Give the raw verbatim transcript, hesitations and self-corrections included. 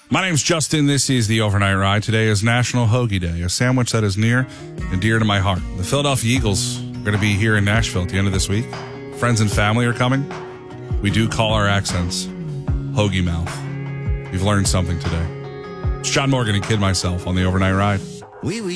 My name's Justin. This is the Overnight Ride. Today is National Hoagie Day, a sandwich that is near and dear to my heart. The Philadelphia Eagles are going to be here in Nashville at the end of this week. Friends and family are coming. We do call our accents hoagie mouth. We've learned something today. It's John Morgan and Kid myself on the Overnight Ride. Oui, oui.